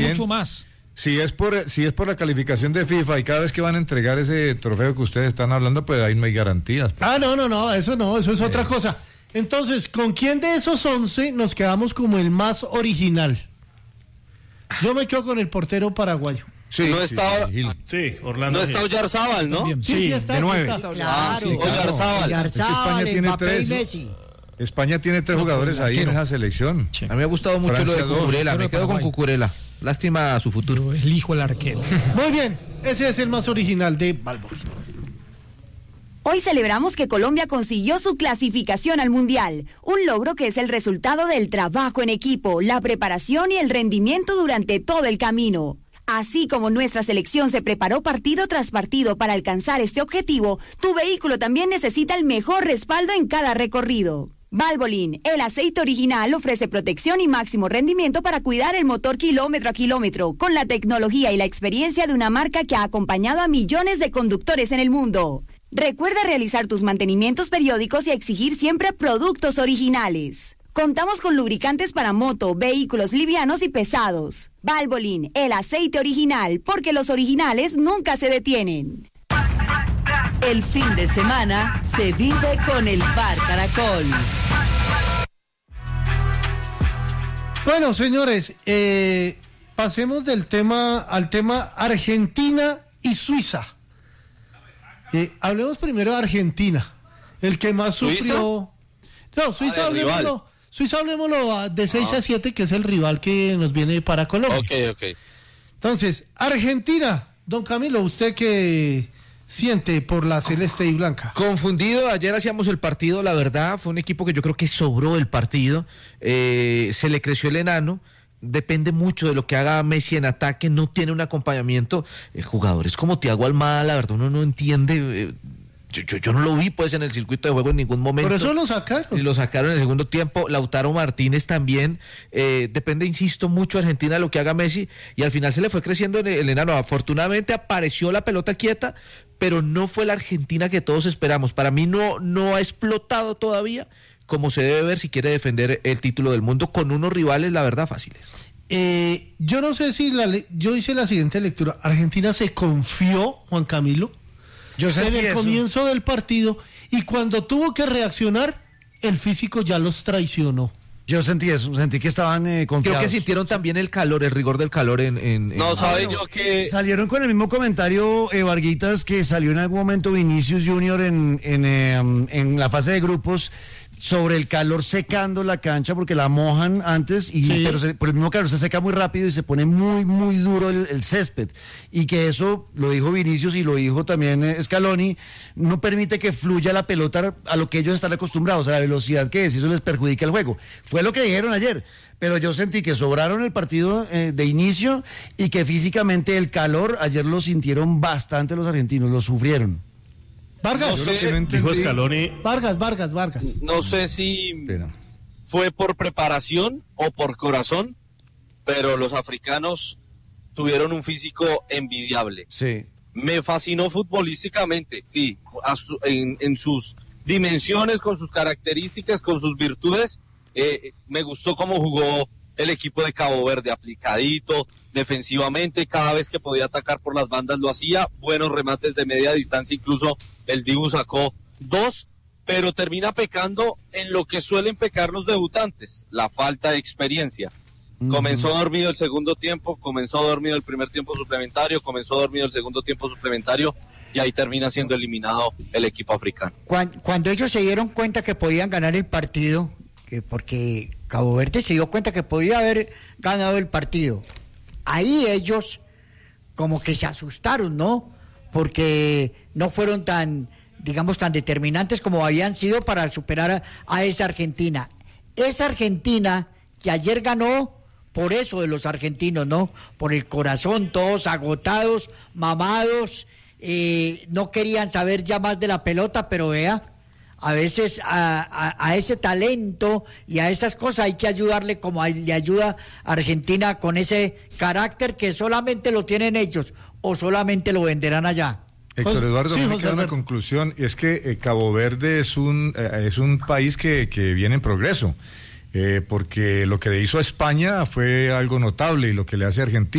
mucho más. Si es por la calificación de FIFA y cada vez que van a entregar ese trofeo que ustedes están hablando, pues ahí no hay garantías. No, eso es otra cosa. Entonces, ¿con quién de esos 11 nos quedamos como el más original? Yo me quedo con el portero paraguayo. Orlando. No está Oyarzábal, ¿no? Sí, está. De 9. Claro. Oyarzábal. España tiene 3 jugadores ahí en esa selección. A mí me ha gustado mucho Francia, lo de Cucurella, me quedo con Cucurella. Lástima su futuro. Yo elijo el arquero. Muy bien, ese es el más original de Balboni. Hoy celebramos que Colombia consiguió su clasificación al Mundial, un logro que es el resultado del trabajo en equipo, la preparación y el rendimiento durante todo el camino. Así como nuestra selección se preparó partido tras partido para alcanzar este objetivo, tu vehículo también necesita el mejor respaldo en cada recorrido. Valvoline, el aceite original, ofrece protección y máximo rendimiento para cuidar el motor kilómetro a kilómetro, con la tecnología y la experiencia de una marca que ha acompañado a millones de conductores en el mundo. Recuerda realizar tus mantenimientos periódicos y exigir siempre productos originales. Contamos con lubricantes para moto, vehículos livianos y pesados. Valvoline, el aceite original, porque los originales nunca se detienen. El fin de semana se vive con el Bar Caracol. Bueno, señores, pasemos del tema al tema Argentina y Suiza. Hablemos primero de Argentina, el que más sufrió. No, Suiza, hablemoslo de 6-7, que es el rival que nos viene para Colombia. Ok. Entonces, Argentina, don Camilo, ¿usted qué siente por la celeste y blanca? Confundido, ayer hacíamos el partido, la verdad, fue un equipo que yo creo que sobró el partido, se le creció el enano. Depende mucho de lo que haga Messi en ataque, no tiene un acompañamiento. Jugadores como Thiago Almada, la verdad uno no entiende. Yo no lo vi pues en el circuito de juego en ningún momento. Por eso lo sacaron. Y lo sacaron en el segundo tiempo. Lautaro Martínez también. Depende, insisto, mucho Argentina de lo que haga Messi. Y al final se le fue creciendo el enano. Afortunadamente apareció la pelota quieta, pero no fue la Argentina que todos esperamos. Para mí no ha explotado todavía como se debe ver si quiere defender el título del mundo con unos rivales, la verdad, fáciles. Yo no sé si yo hice la siguiente lectura. Argentina se confió, Juan Camilo, en el comienzo del partido, y cuando tuvo que reaccionar, el físico ya los traicionó. Yo sentí eso, sentí que estaban confiados. Creo que sintieron también el calor, el rigor del calor No, ¿saben yo que...? Salieron con el mismo comentario, Varguitas, que salió en algún momento Vinicius Junior en la fase de grupos, sobre el calor secando la cancha porque la mojan antes, pero por el mismo calor se seca muy rápido y se pone muy, muy duro el césped. Y que eso, lo dijo Vinicius y lo dijo también Scaloni, no permite que fluya la pelota a lo que ellos están acostumbrados, a la velocidad que es, y eso les perjudica el juego. Fue lo que dijeron ayer, pero yo sentí que sobraron el partido de inicio y que físicamente el calor, ayer lo sintieron bastante los argentinos, lo sufrieron. Vargas, dijo Scaloni. Vargas. No sé si fue por preparación o por corazón, pero los africanos tuvieron un físico envidiable. Sí. Me fascinó futbolísticamente, sí, en sus dimensiones, con sus características, con sus virtudes. Me gustó cómo jugó el equipo de Cabo Verde, aplicadito, defensivamente, cada vez que podía atacar por las bandas lo hacía, buenos remates de media distancia, incluso el Dibu sacó 2, pero termina pecando en lo que suelen pecar los debutantes, la falta de experiencia. Comenzó dormido el segundo tiempo, comenzó dormido el primer tiempo suplementario, comenzó dormido el segundo tiempo suplementario, y ahí termina siendo eliminado el equipo africano. Cuando ellos se dieron cuenta que podían ganar el partido, porque Cabo Verde se dio cuenta que podía haber ganado el partido, ahí ellos como que se asustaron, ¿no? Porque no fueron tan determinantes como habían sido para superar a esa Argentina. Esa Argentina que ayer ganó por eso de los argentinos, ¿no? Por el corazón, todos agotados, mamados, no querían saber ya más de la pelota, pero vea, a veces a ese talento y a esas cosas hay que ayudarle como le ayuda a Argentina con ese carácter que solamente lo tienen ellos o solamente lo venderán allá. Héctor Eduardo, me queda una conclusión, y es que Cabo Verde es un país que viene en progreso, porque lo que le hizo a España fue algo notable y lo que le hace a Argentina